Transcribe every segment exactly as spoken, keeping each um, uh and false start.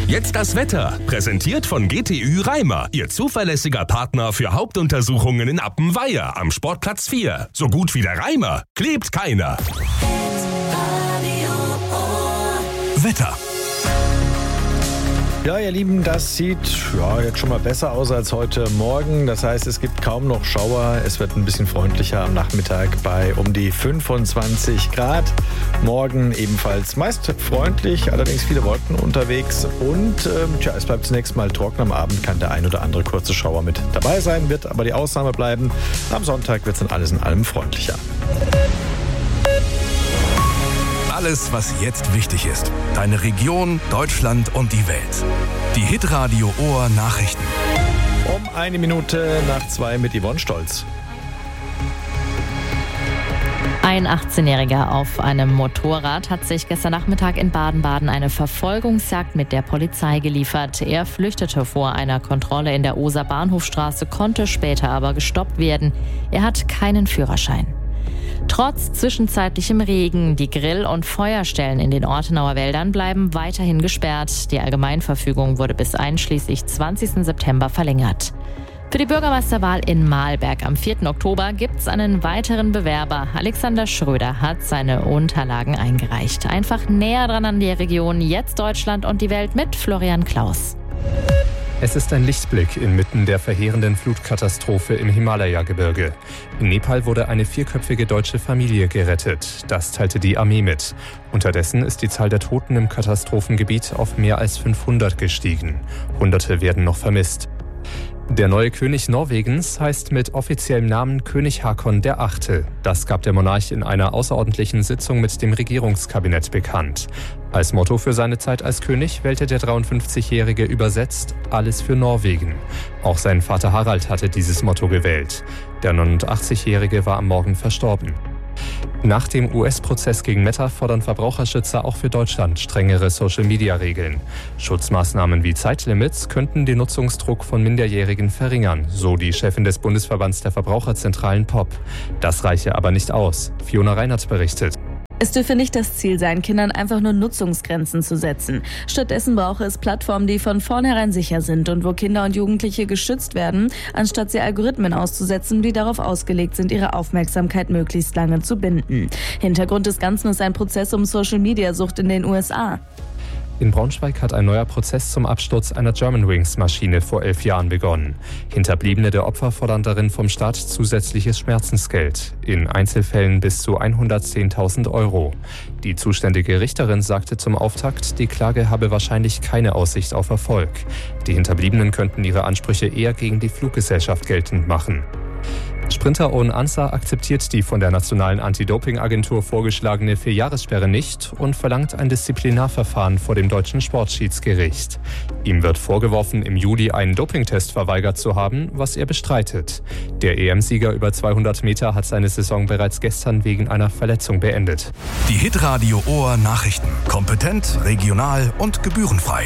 Jetzt das Wetter. Präsentiert von G T Ü Reimer. Ihr zuverlässiger Partner für Hauptuntersuchungen in Appenweier am Sportplatz vier. So gut wie der Reimer klebt keiner. Wetter. Ja, ihr Lieben, das sieht ja, jetzt schon mal besser aus als heute Morgen. Das heißt, es gibt kaum noch Schauer. Es wird ein bisschen freundlicher am Nachmittag bei um die fünfundzwanzig Grad. Morgen ebenfalls meist freundlich, allerdings viele Wolken unterwegs. Und ähm, tja, es bleibt zunächst mal trocken. Am Abend kann der ein oder andere kurze Schauer mit dabei sein, wird aber die Ausnahme bleiben. Am Sonntag wird es dann alles in allem freundlicher. Alles, was jetzt wichtig ist. Deine Region, Deutschland und die Welt. Die Hitradio Ohr Nachrichten. Um eine Minute nach zwei mit Yvonne Stolz. Ein achtzehnjähriger auf einem Motorrad hat sich gestern Nachmittag in Baden-Baden eine Verfolgungsjagd mit der Polizei geliefert. Er flüchtete vor einer Kontrolle in der Ohser Bahnhofstraße, konnte später aber gestoppt werden. Er hat keinen Führerschein. Trotz zwischenzeitlichem Regen, die Grill- und Feuerstellen in den Ortenauer Wäldern bleiben weiterhin gesperrt. Die Allgemeinverfügung wurde bis einschließlich zwanzigsten September verlängert. Für die Bürgermeisterwahl in Mahlberg am vierten Oktober gibt es einen weiteren Bewerber. Alexander Schröder hat seine Unterlagen eingereicht. Einfach näher dran an die Region, jetzt Deutschland und die Welt mit Florian Klaus. Es ist ein Lichtblick inmitten der verheerenden Flutkatastrophe im Himalaya-Gebirge. In Nepal wurde eine vierköpfige deutsche Familie gerettet. Das teilte die Armee mit. Unterdessen ist die Zahl der Toten im Katastrophengebiet auf mehr als fünfhundert gestiegen. Hunderte werden noch vermisst. Der neue König Norwegens heißt mit offiziellem Namen König Haakon der Achte. Das gab der Monarch in einer außerordentlichen Sitzung mit dem Regierungskabinett bekannt. Als Motto für seine Zeit als König wählte der dreiundfünfzigjährige übersetzt alles für Norwegen. Auch sein Vater Harald hatte dieses Motto gewählt. Der neunundachtzigjährige war am Morgen verstorben. Nach dem U S-Prozess gegen Meta fordern Verbraucherschützer auch für Deutschland strengere Social-Media-Regeln. Schutzmaßnahmen wie Zeitlimits könnten den Nutzungsdruck von Minderjährigen verringern, so die Chefin des Bundesverbands der Verbraucherzentralen P O P. Das reiche aber nicht aus. Fiona Reinert berichtet. Es dürfe nicht das Ziel sein, Kindern einfach nur Nutzungsgrenzen zu setzen. Stattdessen brauche es Plattformen, die von vornherein sicher sind und wo Kinder und Jugendliche geschützt werden, anstatt sie Algorithmen auszusetzen, die darauf ausgelegt sind, ihre Aufmerksamkeit möglichst lange zu binden. Hintergrund des Ganzen ist ein Prozess um Social-Media-Sucht in den U S A. In Braunschweig hat ein neuer Prozess zum Absturz einer Germanwings-Maschine vor elf Jahren begonnen. Hinterbliebene der Opfer fordern darin vom Staat zusätzliches Schmerzensgeld. In Einzelfällen bis zu hundertzehntausend Euro. Die zuständige Richterin sagte zum Auftakt, die Klage habe wahrscheinlich keine Aussicht auf Erfolg. Die Hinterbliebenen könnten ihre Ansprüche eher gegen die Fluggesellschaft geltend machen. Sprinter Owen Ansah akzeptiert die von der Nationalen Anti-Doping-Agentur vorgeschlagene Vierjahressperre nicht und verlangt ein Disziplinarverfahren vor dem deutschen Sportschiedsgericht. Ihm wird vorgeworfen, im Juli einen Dopingtest verweigert zu haben, was er bestreitet. Der E M-Sieger über zweihundert Meter hat seine Saison bereits gestern wegen einer Verletzung beendet. Die Hitradio Ohr Nachrichten. Kompetent, regional und gebührenfrei.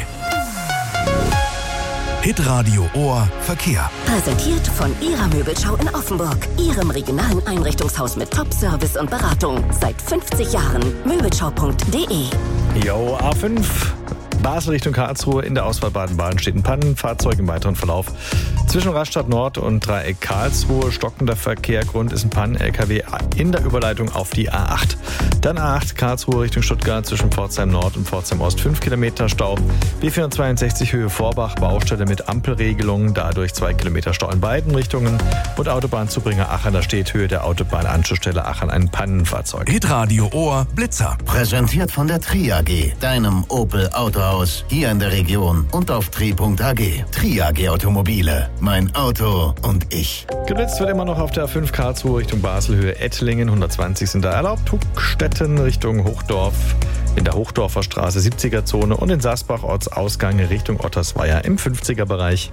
Hitradio Ohr Verkehr. Präsentiert von Ihrer Möbelschau in Offenburg. Ihrem regionalen Einrichtungshaus mit Top-Service und Beratung. Seit fünfzig Jahren. Möbelschau punkt de. Jo, A fünf. Basel Richtung Karlsruhe. In der Ausfahrt Baden-Baden steht ein Pannenfahrzeug im weiteren Verlauf. Zwischen Rastatt Nord und Dreieck Karlsruhe stockender Verkehr. Grund ist ein Pannen-L K W in der Überleitung auf die A acht. Dann A acht Karlsruhe Richtung Stuttgart zwischen Pforzheim Nord und Pforzheim Ost fünf Kilometer Stau. B vierhundertzweiundsechzig Höhe Vorbach, Baustelle mit Ampelregelung, dadurch zwei Kilometer Stau in beiden Richtungen. Und Autobahnzubringer Aachen, da steht Höhe der Autobahnanschlussstelle Aachen ein Pannenfahrzeug. Hitradio Ohr Blitzer. Präsentiert von der Tri A G, deinem Opel Autohaus, hier in der Region und auf tri punkt a g. Tri A G Automobile, mein Auto und ich. Geblitzt wird immer noch auf der A fünf Karlsruhe Richtung Basel, Höhe Ettlingen, hundertzwanzig sind da erlaubt. Huckstetten Richtung Hochdorf in der Hochdorfer Straße siebziger Zone und in Sasbach Ortsausgang Richtung Ottersweier im fünfziger Bereich.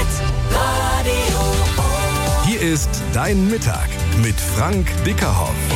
Hier ist dein Mittag mit Frank Dickerhoff.